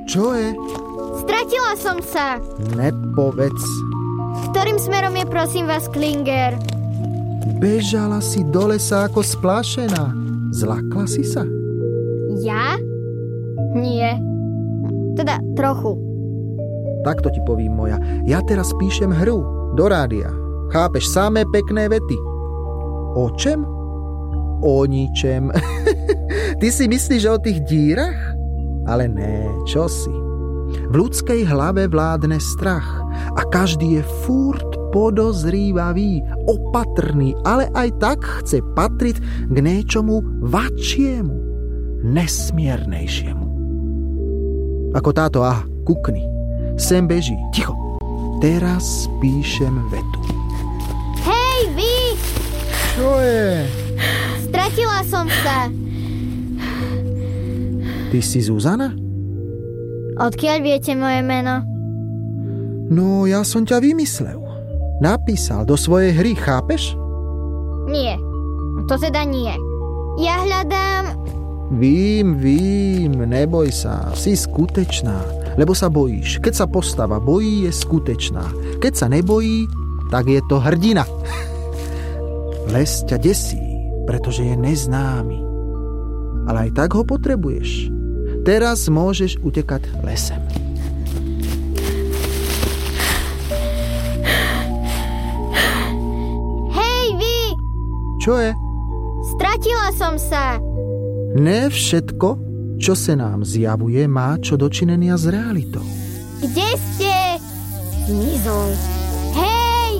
Čo je? Stratila som sa. Nepovedz. Ktorým smerom je, prosím vás, Klinger? Bežala si do lesa ako splášená. Zlakla si sa? Ja? Nie. Teda trochu. Takto ti povím, moja. Ja teraz píšem hru do rádia. Chápeš, samé pekné vety. O čem? O ničem. Ty si myslíš, že o tých dírach? Ale ne, čo si? V ľudskej hlave vládne strach a každý je furt podozrívavý, opatrný, ale aj tak chce patriť k niečomu väčšiemu, nesmiernejšiemu. Ako táto, kukni. Sem beží. Ticho. Teraz píšem vetu. Hej, vy! Čo je? Stratila som sa. Ty si Zuzana? Odkiaľ viete moje meno? No, ja som ťa vymyslel. Napísal do svojej hry, chápeš? Nie. To teda nie. Ja hľadám... Vím, neboj sa, si skutečná, lebo sa bojíš. Keď sa postava bojí, je skutečná. Keď sa nebojí, tak je to hrdina. Les ťa desí, pretože je neznámy. Ale aj tak ho potrebuješ. Teraz môžeš utekať lesem. Hej, vy! Čo je? Stratila som sa. Ne všetko, čo sa nám zjavuje, má čo dočinenia s realitou. Kde ste? Zmizol. Hej!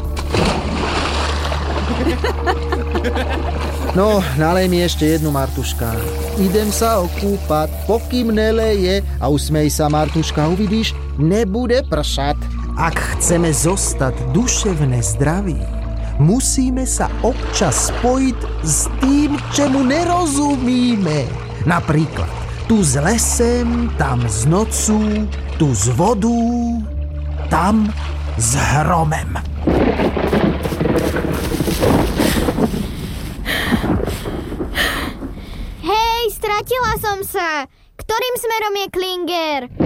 No, nalej mi ešte jednu, Martuška. Idem sa okúpať, pokým neleje a usmej sa, Martuška, uvidíš, nebude pršať. Ak chceme zostať duševne zdraví, musíme sa občas spojiť s tým, čemu nerozumíme. Napríklad, tu s lesem, tam s nocu, tu s vodou, tam s hromem. Hej, stratila som sa. Ktorým smerom je Klinger?